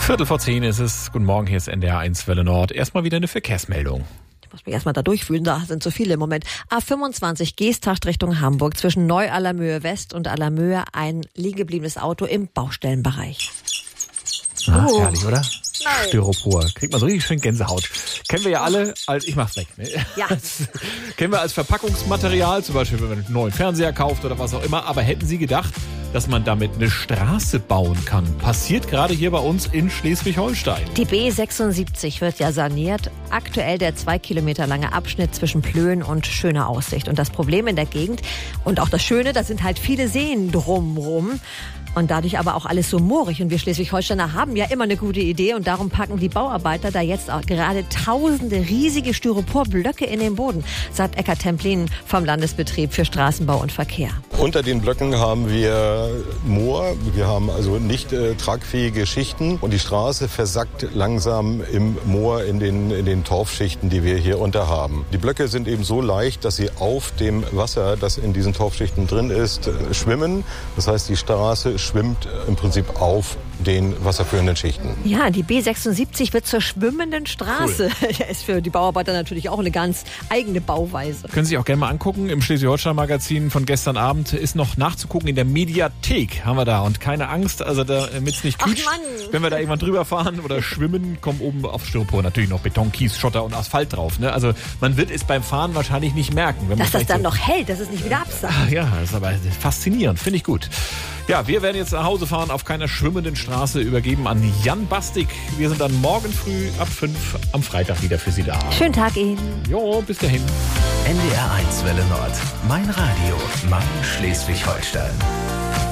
10:15 ist es. Guten Morgen, hier ist NDR 1 Welle Nord. Erstmal wieder eine Verkehrsmeldung. Ich muss mich erstmal da durchfühlen, da sind so viele im Moment. A25 Geesthacht Richtung Hamburg, zwischen Neu-Allermöhe West und Allermöhe ein liegengebliebenes Auto im Baustellenbereich. Herrlich, oder? Nein. Styropor. Kriegt man so richtig schön Gänsehaut. Kennen wir ja alle als, ich mach's weg, ne? Ja. Kennen wir als Verpackungsmaterial, zum Beispiel, wenn man einen neuen Fernseher kauft oder was auch immer. Aber hätten Sie gedacht, dass man damit eine Straße bauen kann? Passiert gerade hier bei uns in Schleswig-Holstein. Die B76 wird ja saniert. Aktuell der 2 Kilometer lange Abschnitt zwischen Plön und Schöner Aussicht. Und das Problem in der Gegend und auch das Schöne, da sind halt viele Seen drumrum. Und dadurch aber auch alles so moorig. Und wir Schleswig-Holsteiner haben ja immer eine gute Idee. Und darum packen die Bauarbeiter da jetzt auch gerade tausende riesige Styroporblöcke in den Boden, sagt Eckart Templin vom Landesbetrieb für Straßenbau und Verkehr. Unter den Blöcken haben wir Moor. Wir haben also nicht tragfähige Schichten. Und die Straße versackt langsam im Moor in den Torfschichten, die wir hier unter haben. Die Blöcke sind eben so leicht, dass sie auf dem Wasser, das in diesen Torfschichten drin ist, schwimmen. Das heißt, die Straße schwimmt im Prinzip auf den wasserführenden Schichten. Ja, die B76 wird zur schwimmenden Straße. Cool. Ja, ist für die Bauarbeiter natürlich auch eine ganz eigene Bauweise. Können Sie sich auch gerne mal angucken. Im Schleswig-Holstein-Magazin von gestern Abend ist noch nachzugucken. In der Mediathek haben wir da. Und keine Angst, also damit es nicht quietscht. Wenn wir da irgendwann drüber fahren oder schwimmen, kommen oben auf Styropor natürlich noch Beton, Kies, Schotter und Asphalt drauf. Ne? Also man wird es beim Fahren wahrscheinlich nicht merken. Wenn dass man das dann noch hält, dass es nicht wieder absackt. Ja, das ist aber faszinierend. Finde ich gut. Ja, wir werden jetzt nach Hause fahren auf keiner schwimmenden Straße, übergeben an Jan Bastik. Wir sind dann morgen früh ab 5 am Freitag wieder für Sie da. Schönen Tag Ihnen. Jo, bis dahin. NDR 1 Welle Nord. Mein Radio. Mein Schleswig-Holstein.